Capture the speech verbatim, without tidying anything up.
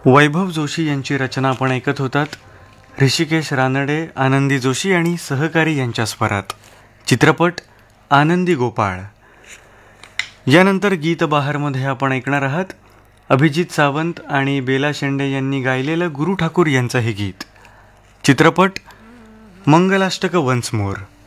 वैभव जोशी यांची रचना आपण ऐकत होतात. ऋषिकेश रानडे, आनंदी जोशी आणि सहकारी यांच्या स्वरात. चित्रपट आनंदी गोपाळ. यानंतर गीत बहारमध्ये आपण ऐकणार आहात अभिजित सावंत आणि बेला शेंडे यांनी गायलेलं गुरु ठाकूर यांचं हे गीत. चित्रपट मंगलाष्टक वन्स मोर.